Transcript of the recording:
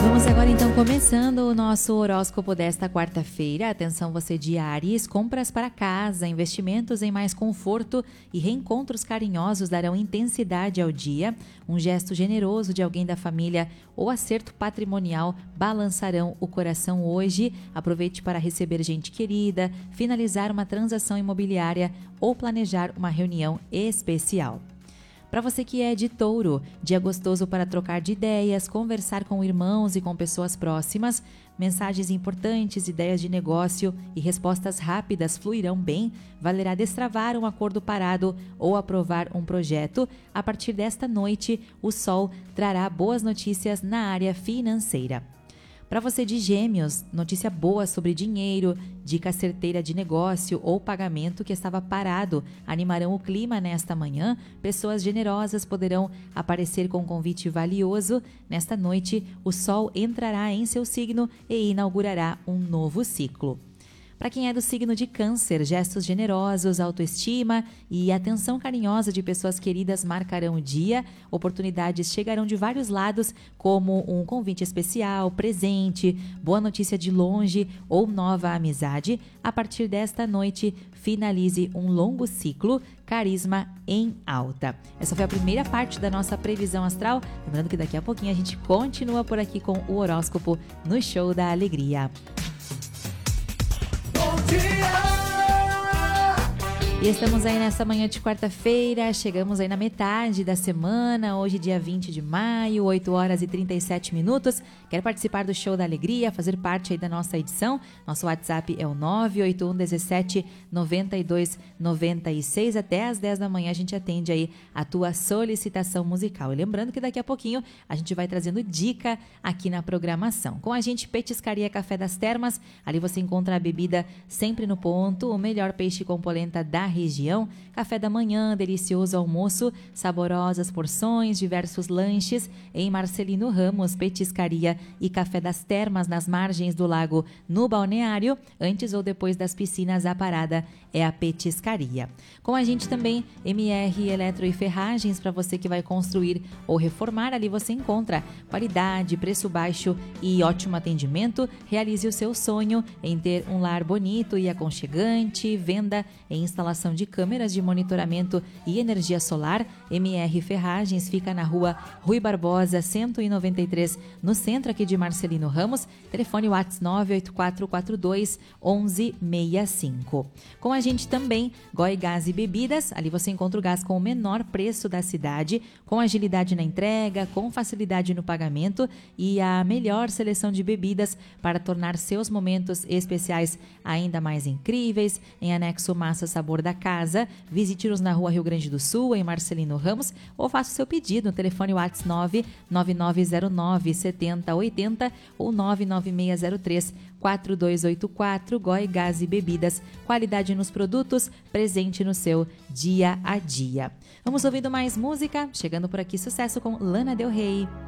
Vamos agora então começando o nosso horóscopo desta quarta-feira. Atenção você de Áries, compras para casa, investimentos em mais conforto e reencontros carinhosos darão intensidade ao dia. Um gesto generoso de alguém da família ou acerto patrimonial balançarão o coração hoje. Aproveite para receber gente querida, finalizar uma transação imobiliária ou planejar uma reunião especial. Para você que é de Touro, dia gostoso para trocar de ideias, conversar com irmãos e com pessoas próximas, mensagens importantes, ideias de negócio e respostas rápidas fluirão bem, valerá destravar um acordo parado ou aprovar um projeto. A partir desta noite, o Sol trará boas notícias na área financeira. Para você de Gêmeos, notícia boa sobre dinheiro, dica certeira de negócio ou pagamento que estava parado animarão o clima nesta manhã. Pessoas generosas poderão aparecer com um convite valioso. Nesta noite, o Sol entrará em seu signo e inaugurará um novo ciclo. Para quem é do signo de Câncer, gestos generosos, autoestima e atenção carinhosa de pessoas queridas marcarão o dia. Oportunidades chegarão de vários lados, como um convite especial, presente, boa notícia de longe ou nova amizade. A partir desta noite, finalize um longo ciclo, carisma em alta. Essa foi a primeira parte da nossa previsão astral. Lembrando que daqui a pouquinho a gente continua por aqui com o horóscopo no Show da Alegria. E estamos aí nessa manhã de quarta-feira, chegamos aí na metade da semana, hoje dia 20 de maio, 8 horas e 37 minutos. Quer participar do Show da Alegria, fazer parte aí da nossa edição? Nosso WhatsApp é o 981 17 92 96. Até às 10 da manhã a gente atende aí a tua solicitação musical. E lembrando que daqui a pouquinho a gente vai trazendo dica aqui na programação. Com a gente, Petiscaria Café das Termas, ali você encontra a bebida sempre no ponto, o melhor peixe com polenta da região, café da manhã, delicioso almoço, saborosas porções, diversos lanches em Marcelino Ramos, Petiscaria e Café das Termas nas margens do lago no balneário, antes ou depois das piscinas, a parada é a Petiscaria. Com a gente também MR Eletro e Ferragens, para você que vai construir ou reformar, ali você encontra qualidade, preço baixo e ótimo atendimento. Realize o seu sonho em ter um lar bonito e aconchegante, venda e instalação de câmeras de monitoramento e energia solar. MR Ferragens fica na rua Rui Barbosa 193, no centro aqui de Marcelino Ramos. Telefone WhatsApp 98442 1165. Com a gente também Goi Gás e Bebidas, ali você encontra o gás com o menor preço da cidade, com agilidade na entrega, com facilidade no pagamento e a melhor seleção de bebidas para tornar seus momentos especiais ainda mais incríveis. Em anexo Massa Sabor da Casa, visite-nos na rua Rio Grande do Sul, em Marcelino Ramos, ou faça o seu pedido no telefone WhatsApp 99909 7080 ou 99603 4284. Goi Gás e Bebidas, qualidade nos produtos, presente no seu dia a dia. Vamos ouvindo mais música, chegando por aqui, sucesso com Lana Del Rey.